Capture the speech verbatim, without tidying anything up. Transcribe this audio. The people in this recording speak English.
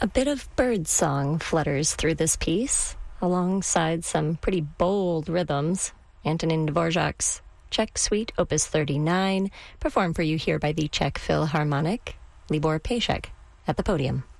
A bit of bird song flutters through this piece, alongside some pretty bold rhythms. Antonin Dvorak's Czech Suite, Opus thirty-nine, performed for you here by the Czech Philharmonic. Libor Pejsek at the podium.